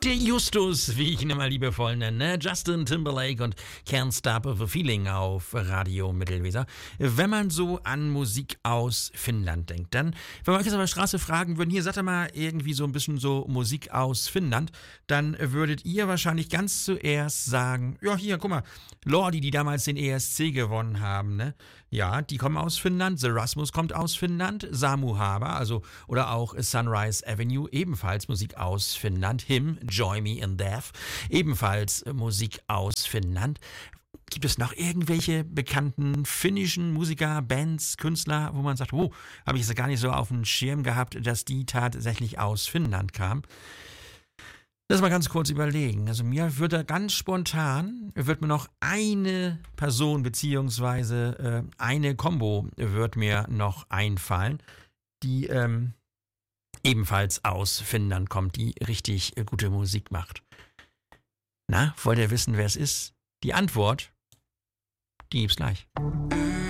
Der Justus, wie ich ihn immer liebevoll nenne, Justin Timberlake und Can't Stop the Feeling auf Radio Mittelweser. Wenn man so an Musik aus Finnland denkt, dann, wenn wir euch jetzt auf der Straße fragen würden, hier, sagt ihr mal irgendwie so ein bisschen so Musik aus Finnland, dann würdet ihr wahrscheinlich ganz zuerst sagen, ja hier, guck mal, Lordi, die damals den ESC gewonnen haben, ne? Ja, die kommen aus Finnland, The Rasmus kommt aus Finnland, Samu Haber, also, oder auch Sunrise Avenue, ebenfalls Musik aus Finnland, Him, Join Me in Death, ebenfalls Musik aus Finnland. Gibt es noch irgendwelche bekannten finnischen Musiker, Bands, Künstler, wo man sagt, oh, habe ich es gar nicht so auf dem Schirm gehabt, dass die tatsächlich aus Finnland kamen? Lass mal ganz kurz überlegen. Also mir würde ganz spontan, wird mir noch eine Person beziehungsweise eine Kombo wird mir noch einfallen, die ebenfalls aus Finnland kommt, die richtig gute Musik macht. Na, wollt ihr wissen, wer es ist? Die Antwort, die gibt's gleich.